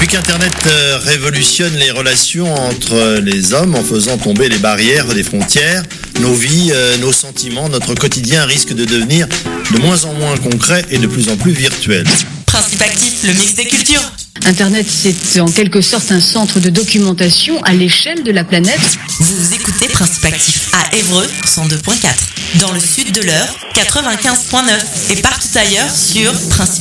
Depuis qu'Internet révolutionne les relations entre les hommes en faisant tomber les barrières des frontières, nos vies, nos sentiments, notre quotidien risquent de devenir de moins en moins concrets et de plus en plus virtuels. Principe Actif, le mix des cultures. Internet, c'est en quelque sorte un centre de documentation à l'échelle de la planète. Vous écoutez Principe Actif à Évreux, 102.4. Dans le sud de l'Eure, 95.9. Et partout ailleurs sur Principe